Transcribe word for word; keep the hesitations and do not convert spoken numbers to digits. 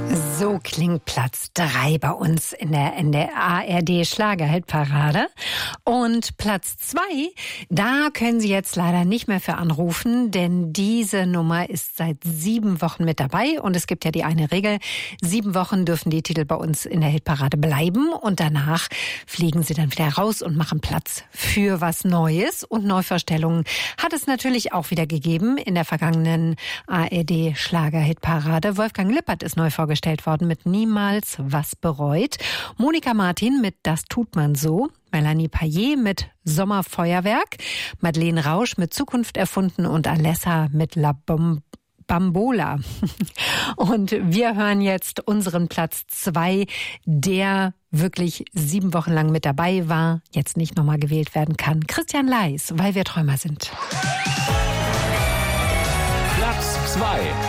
So klingt Platz drei bei uns in der, in der A R D-Schlager-Hitparade. Und Platz zwei, da können Sie jetzt leider nicht mehr für anrufen, denn diese Nummer ist seit sieben Wochen mit dabei. Und es gibt ja die eine Regel, sieben Wochen dürfen die Titel bei uns in der Hitparade bleiben. Und danach fliegen sie dann wieder raus und machen Platz für was Neues. Und Neuvorstellungen hat es natürlich auch wieder gegeben in der vergangenen A R D-Schlager-Hitparade. Wolfgang Lippert ist neu vorgestellt worden mit Niemals was bereut. Monika Martin mit Das tut man so. Melanie Payet mit Sommerfeuerwerk. Madeleine Rausch mit Zukunft erfunden und Alessa mit La Bom Bambola. Und wir hören jetzt unseren Platz zwei, der wirklich sieben Wochen lang mit dabei war, jetzt nicht nochmal gewählt werden kann. Christian Leis, Weil wir Träumer sind. Platz zwei.